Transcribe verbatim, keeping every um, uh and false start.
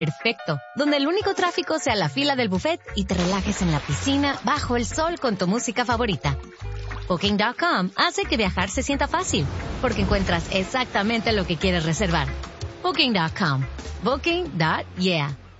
perfecto, donde el único tráfico sea la fila del buffet y te relajes en la piscina bajo el sol con tu música favorita. Booking punto com hace que viajar se sienta fácil, porque encuentras exactamente lo que quieres reservar. Booking punto com. Booking. Yeah.